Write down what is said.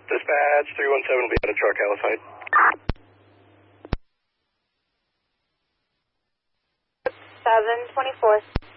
Dispatch 317, be out of truck, Alice Heights. 724.